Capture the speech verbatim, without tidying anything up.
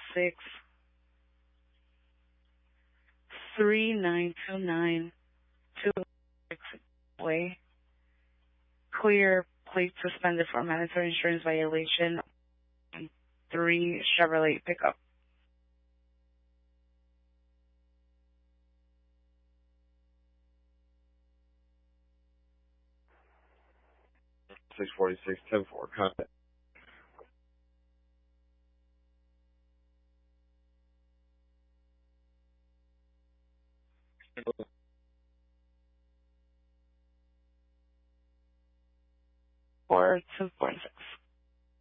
six, three nine two nine two six way. Clear plate suspended for mandatory insurance violation. Three Chevrolet pickup. six forty-six, ten four, contact. Four two four six.